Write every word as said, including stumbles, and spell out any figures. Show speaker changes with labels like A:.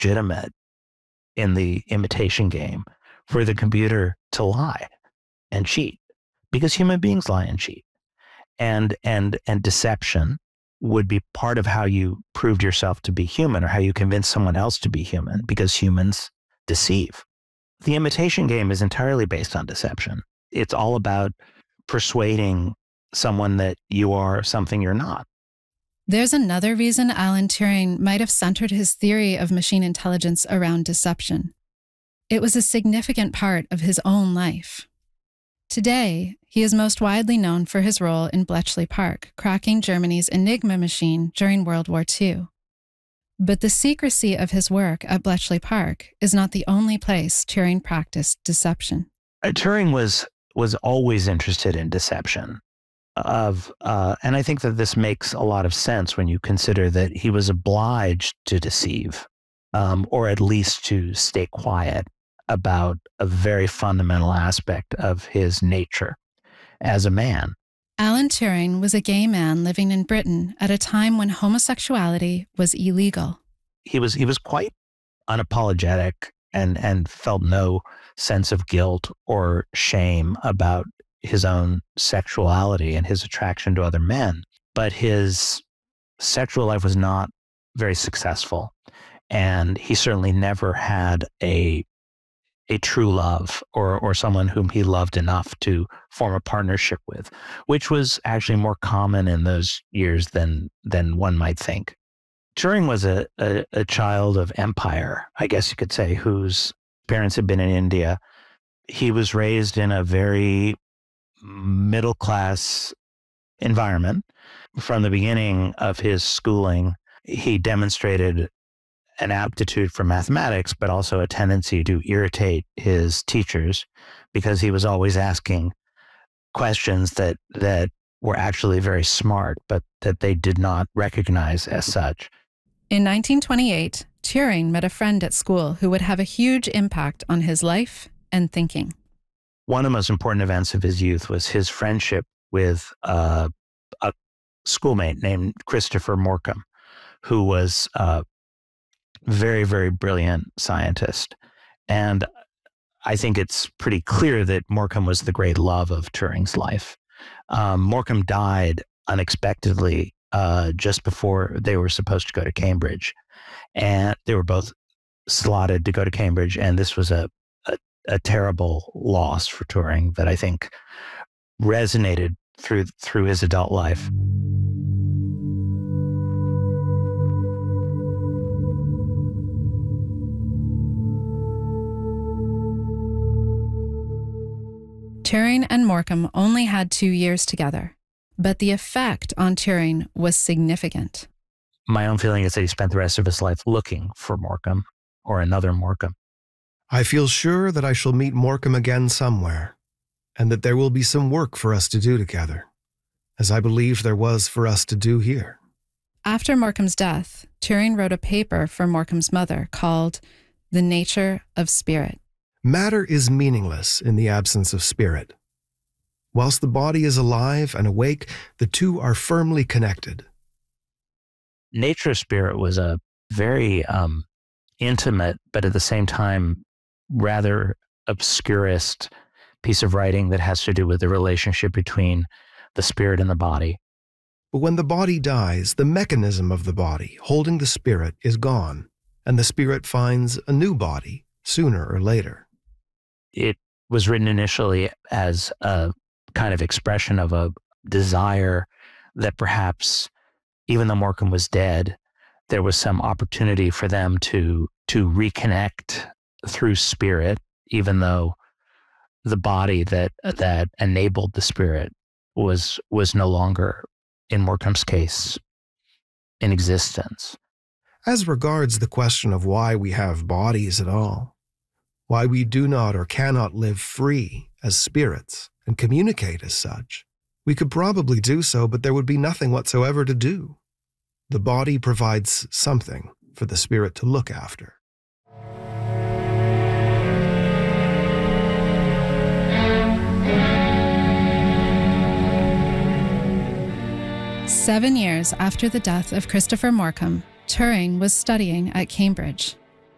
A: legitimate in the imitation game for the computer to lie and cheat, because human beings lie and cheat. And, and, and deception would be part of how you proved yourself to be human, or how you convince someone else to be human, because humans deceive. The imitation game is entirely based on deception. It's all about persuading someone that you are something you're not.
B: There's another reason Alan Turing might have centered his theory of machine intelligence around deception. It was a significant part of his own life. Today, he is most widely known for his role in Bletchley Park, cracking Germany's Enigma machine during World War Two. But the secrecy of his work at Bletchley Park is not the only place Turing practiced deception.
A: Uh, Turing was was always interested in deception. Of uh, and I think that this makes a lot of sense when you consider that he was obliged to deceive, um, or at least to stay quiet about a very fundamental aspect of his nature as a man.
B: Alan Turing was a gay man living in Britain at a time when homosexuality was illegal.
A: He was he was quite unapologetic and and felt no sense of guilt or shame about his own sexuality and his attraction to other men. But his sexual life was not very successful, and he certainly never had a a true love, or or someone whom he loved enough to form a partnership with, which was actually more common in those years than than one might think. Turing was a, a, a child of empire, I guess you could say, whose parents had been in India. He was raised in a very middle-class environment. From the beginning of his schooling, he demonstrated an aptitude for mathematics, but also a tendency to irritate his teachers, because he was always asking questions that that were actually very smart, but that they did not recognize as such.
B: In nineteen twenty-eight, Turing met a friend at school who would have a huge impact on his life and thinking.
A: One of the most important events of his youth was his friendship with uh, a schoolmate named Christopher Morcom, who was a very, very brilliant scientist. And I think it's pretty clear that Morcom was the great love of Turing's life. Um, Morcom died unexpectedly uh, just before they were supposed to go to Cambridge. And they were both slotted to go to Cambridge, and this was a, a, a terrible loss for Turing that I think resonated through through his adult life.
B: Turing and Morcom only had two years together, but the effect on Turing was significant.
A: My own feeling is that he spent the rest of his life looking for Morcom, or another Morcom.
C: I feel sure that I shall meet Morcom again somewhere, and that there will be some work for us to do together, as I believe there was for us to do here.
B: After Morcom's death, Turing wrote a paper for Morcom's mother called The Nature of Spirit.
C: Matter is meaningless in the absence of spirit. Whilst the body is alive and awake, the two are firmly connected.
A: Nature of Spirit was a very um, intimate, but at the same time, rather obscurist piece of writing that has to do with the relationship between the spirit and the body.
C: But when the body dies, the mechanism of the body holding the spirit is gone, and the spirit finds a new body sooner or later.
A: It was written initially as a kind of expression of a desire that perhaps, even though Morcom was dead, there was some opportunity for them to to reconnect through spirit, even though the body that that enabled the spirit was was no longer, in Morcom's case, in existence.
C: As regards the question of why we have bodies at all, why we do not or cannot live free as spirits and communicate as such, we could probably do so, but there would be nothing whatsoever to do. The body provides something for the spirit to look after.
B: Seven years after the death of Christopher Morcom, Turing was studying at Cambridge.